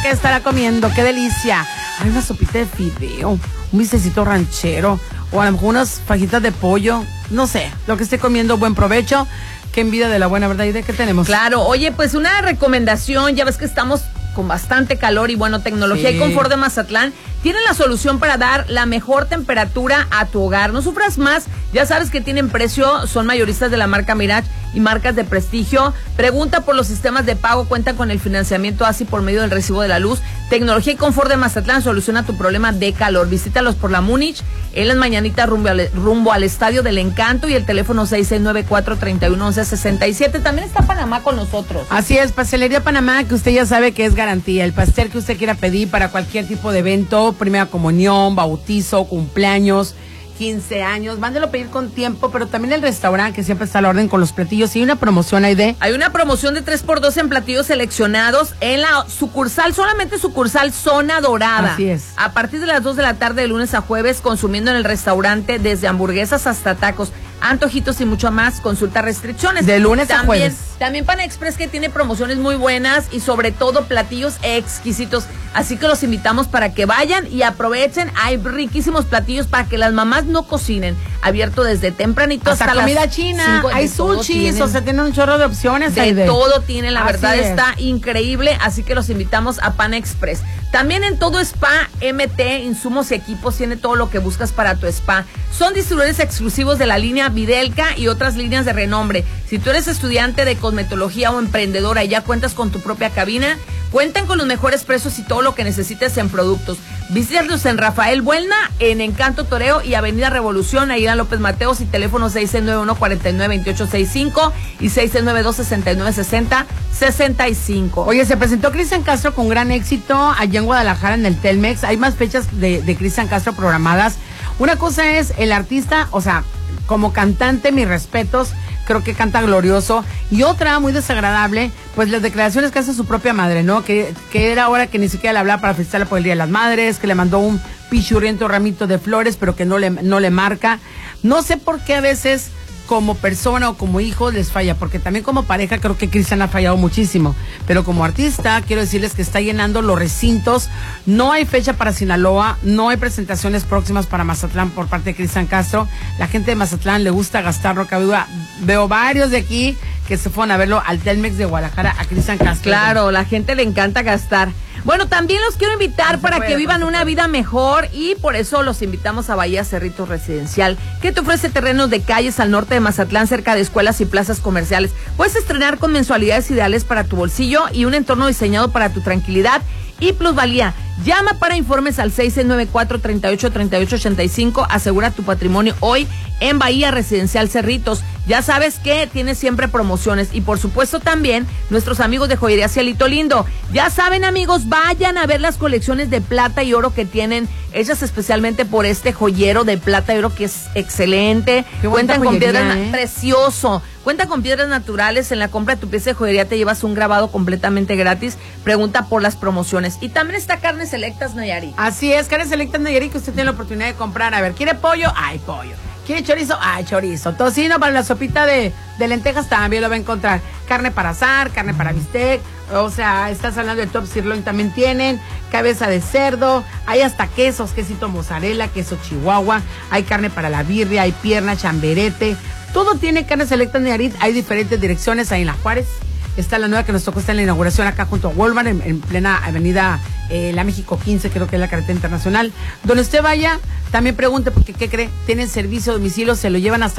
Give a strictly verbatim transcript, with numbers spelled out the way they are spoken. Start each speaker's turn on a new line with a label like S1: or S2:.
S1: ¿Qué estará comiendo? ¡Qué delicia! Hay una sopita de fideo, un bistecito ranchero, o a lo mejor unas fajitas de pollo. No sé, lo que esté comiendo, buen provecho. Qué envidia de la buena, ¿verdad? ¿Y de qué tenemos?
S2: Claro, oye, pues una recomendación, ya ves que estamos con bastante calor y bueno, Tecnología
S1: Sí.
S2: y Confort de Mazatlán tienen la solución para dar la mejor temperatura a tu hogar. No sufras más, ya sabes que tienen precio, son mayoristas de la marca Mirage y marcas de prestigio. Pregunta por los sistemas de pago, cuentan con el financiamiento así por medio del recibo de la luz. Tecnología y Confort de Mazatlán soluciona tu problema de calor. Visítalos por la Múnich, en las mañanitas rumbo al, rumbo al Estadio del Encanto y el teléfono seis seis nueve cuatro, tres uno, once, sesenta y siete. También está Panamá con nosotros.
S1: Así es, Pastelería Panamá, que usted ya sabe que es garantía. El pastel que usted quiera pedir para cualquier tipo de evento, primera comunión, bautizo, cumpleaños, quince años, mándelo a pedir con tiempo, pero también el restaurante que siempre está a la orden con los platillos. Y hay una promoción ahí de...
S2: Hay una promoción de tres por dos en platillos seleccionados en la sucursal, solamente sucursal Zona Dorada.
S1: Así es.
S2: A partir de las dos de la tarde de lunes a jueves, consumiendo en el restaurante desde hamburguesas hasta tacos, antojitos y mucho más. Consulta restricciones.
S1: De lunes
S2: también,
S1: a jueves.
S2: También Pan Express, que tiene promociones muy buenas y sobre todo platillos exquisitos. Así que los invitamos para que vayan y aprovechen. Hay riquísimos platillos para que las mamás no cocinen. Abierto desde tempranito
S1: hasta,
S2: hasta
S1: comida
S2: las
S1: china,
S2: cinco,
S1: hay
S2: de todo
S1: sushis,
S2: tienen.
S1: o sea, tienen un chorro de opciones.
S2: De,
S1: ahí de
S2: todo tienen, la
S1: Así
S2: verdad
S1: es.
S2: Está increíble, así que los invitamos a Pan Express. También en todo Spa M T, insumos y equipos, tiene todo lo que buscas para tu spa. Son distribuidores exclusivos de la línea Videlka y otras líneas de renombre. Si tú eres estudiante de cosmetología o emprendedora y ya cuentas con tu propia cabina, cuentan con los mejores precios y todo lo que necesites en productos. Visítalos en Rafael Buelna, en Encanto Toreo y Avenida Revolución, ahí en López Mateos, y teléfono seis seis nueve uno, cuatro nueve, dos ocho seis cinco y seis seis nueve dos, seis nueve seis cero, seis cinco.
S1: Oye, se presentó Cristian Castro con gran éxito allá en Guadalajara en el Telmex. Hay más fechas de, de Cristian Castro programadas. Una cosa es el artista, o sea, como cantante, mis respetos, creo que canta glorioso. Y otra, muy desagradable, pues las declaraciones que hace su propia madre, ¿no? Que, que era hora que ni siquiera le hablaba para felicitarla por el Día de las Madres, que le mandó un pichurriento ramito de flores, pero que no le, no le marca. No sé por qué a veces, como persona o como hijo, les falla, porque también como pareja creo que Cristian ha fallado muchísimo, pero como artista quiero decirles que está llenando los recintos. No hay fecha para Sinaloa, no hay presentaciones próximas para Mazatlán por parte de Cristian Castro. La gente de Mazatlán le gusta gastar, no cabe duda. Veo varios de aquí que se fueron a verlo al Telmex de Guadalajara, a Cristian Castro.
S2: Claro, la gente le encanta gastar. Bueno, también los quiero invitar para
S1: puede,
S2: que vivan
S1: no se
S2: una
S1: puede.
S2: vida mejor y por eso los invitamos a Bahía Cerritos Residencial, que te ofrece terrenos de calles al norte de Mazatlán, cerca de escuelas y plazas comerciales. Puedes estrenar con mensualidades ideales para tu bolsillo y un entorno diseñado para tu tranquilidad y plusvalía. Llama para informes al seis seis nueve cuatro, tres ocho, tres ocho ocho cinco. Asegura tu patrimonio hoy en Bahía Residencial Cerritos. Ya sabes que tiene siempre promociones y por supuesto también nuestros amigos de Joyería Cielito Lindo. Ya saben, amigos, vayan a ver las colecciones de plata y oro que tienen hechas especialmente por este joyero de plata y oro que es excelente.
S1: Qué bonita
S2: Cuentan con
S1: joyería,
S2: piedras,
S1: ¿eh?
S2: precioso. Cuenta con piedras naturales. En la compra de tu pieza de joyería te llevas un grabado completamente gratis. Pregunta por las promociones. Y también está Carnes Selectas Nayarit.
S1: Así es, Carnes Selectas Nayarit, que usted tiene la oportunidad de comprar. A ver, ¿quiere pollo? Hay pollo. ¿Quiere chorizo? Hay chorizo. Tocino para la sopita de, de lentejas también lo va a encontrar. Carne para asar, carne para bistec. O sea, estás hablando de top sirloin, también tienen. Cabeza de cerdo. Hay hasta quesos, quesito mozzarella, queso chihuahua. Hay carne para la birria, hay pierna, chamberete. Todo tiene Carnes Selectas Nayarit. Hay diferentes direcciones ahí en La Juárez. Está la nueva que nos tocó, está en la inauguración acá junto a Walmart, en, en plena avenida eh, La México quince, creo que es la carretera internacional. Donde usted vaya, también pregunte, porque ¿qué cree? Tienen servicio a domicilio, se lo llevan hasta